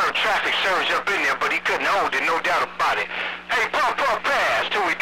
heard traffic surge up in there, but he couldn't hold it, no doubt about it. Hey, pump pass till we